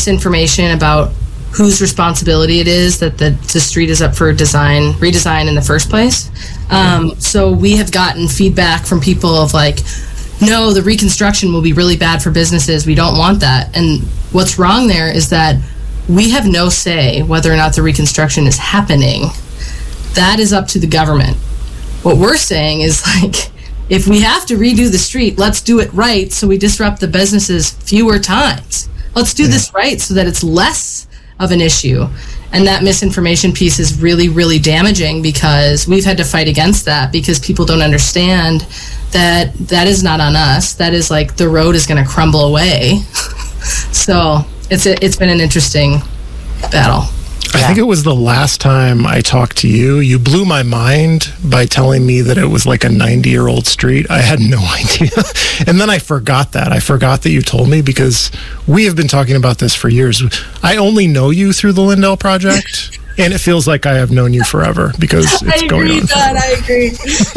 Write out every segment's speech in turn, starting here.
misinformation about whose responsibility it is that the street is up for redesign in the first place. So we have gotten feedback from people of like, no, the reconstruction will be really bad for businesses. We don't want that. And what's wrong there is that we have no say whether or not the reconstruction is happening. That is up to the government. What we're saying is like, if we have to redo the street, let's do it right so we disrupt the businesses fewer times. Let's do this right so that it's less of an issue. And that misinformation piece is really, really damaging because we've had to fight against that because people don't understand that that is not on us. That is like the road is going to crumble away. So it's been an interesting battle. I think it was the last time I talked to you. You blew my mind by telling me that it was like a 90-year-old street. I had no idea. And then I forgot that. I forgot that you told me because we have been talking about this for years. I only know you through the Lindell Project, and it feels like I have known you forever because it's going on. I agree.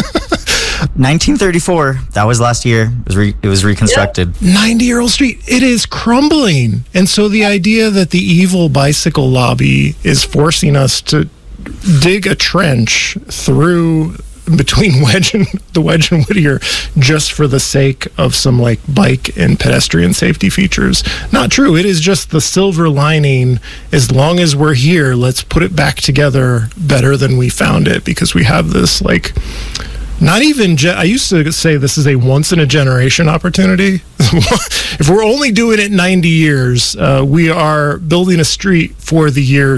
1934, that was last year. It was reconstructed. 90-year-old street. It is crumbling. And so the idea that the evil bicycle lobby is forcing us to dig a trench through between the Wedge and Whittier just for the sake of some like bike and pedestrian safety features. Not true. It is just the silver lining. As long as we're here, let's put it back together better than we found it because we have this like... Not even, I used to say this is a once-in-a-generation opportunity. If we're only doing it 90 years, we are building a street for the year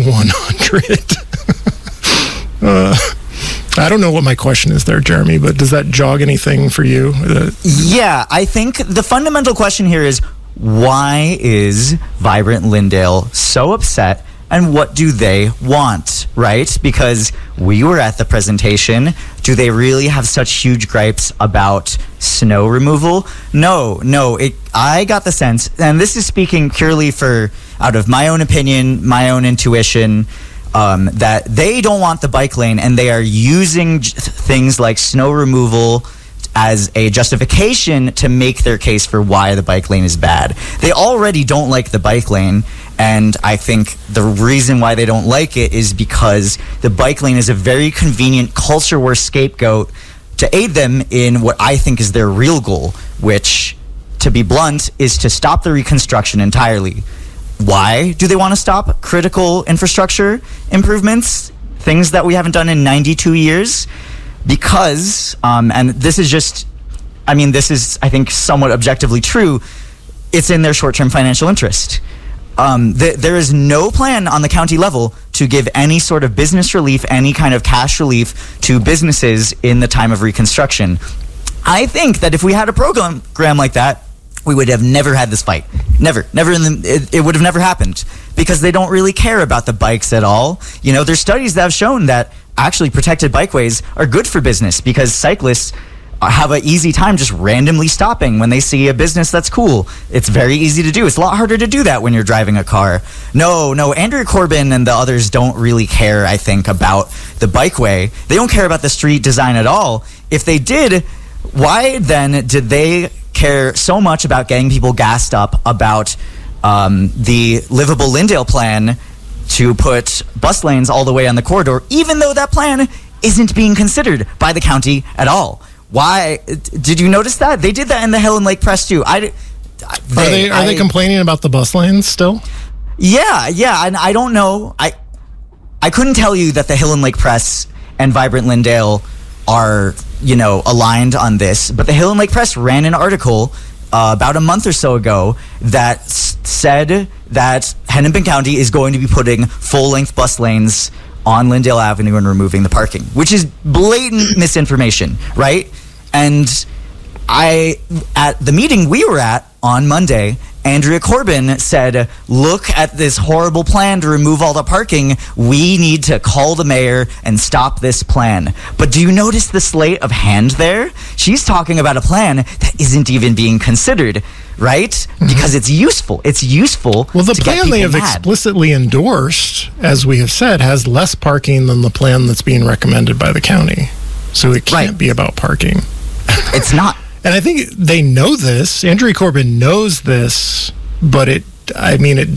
2100. I don't know what my question is there, Jeremy, but does that jog anything for you? Yeah, I think the fundamental question here is, why is Vibrant Lindale so upset? And what do they want, right? Because we were at the presentation. Do they really have such huge gripes about snow removal? No. I got the sense, and this is speaking purely out of my own opinion, my own intuition, that they don't want the bike lane, and they are using things like snow removal as a justification to make their case for why the bike lane is bad. They already don't like the bike lane, and I think the reason why they don't like it is because the bike lane is a very convenient culture war scapegoat to aid them in what I think is their real goal, which, to be blunt, is to stop the reconstruction entirely. Why do they want to stop critical infrastructure improvements, things that we haven't done in 92 years? Because, and this is just, this is, I think, somewhat objectively true, it's in their short-term financial interest. There is no plan on the county level to give any sort of business relief, any kind of cash relief to businesses in the time of reconstruction. I think that if we had a program like that, we would have never had this fight. Never. It would have never happened because they don't really care about the bikes at all. You know, there's studies that have shown that actually protected bikeways are good for business because cyclists have an easy time just randomly stopping when they see a business that's cool. It's very easy to do. It's a lot harder to do that when you're driving a car. No, Andrea Corbin and the others don't really care, I think, about the bikeway. They don't care about the street design at all. If they did, why then did they care so much about getting people gassed up about the livable Lindale plan to put bus lanes all the way on the corridor, even though that plan isn't being considered by the county at all? Why did you notice that? They did that in the Helen Lake Press too. Are they complaining about the bus lanes still? Yeah, and I don't know. I couldn't tell you that the Helen Lake Press and Vibrant Lindale are, aligned on this, but the Helen Lake Press ran an article about a month or so ago that said that Hennepin County is going to be putting full-length bus lanes on Lindale Avenue and removing the parking, which is blatant misinformation, right? And at the meeting we were at on Monday, Andrea Corbin said, look at this horrible plan to remove all the parking. We need to call the mayor and stop this plan. But do you notice the sleight of hand there? She's talking about a plan that isn't even being considered, right? Mm-hmm. Because it's useful. It's useful. Well, the plan they have explicitly endorsed, as we have said, has less parking than the plan that's being recommended by the county. So it can't be about parking. It's not. And I think they know this. Andrea Corbin knows this, but it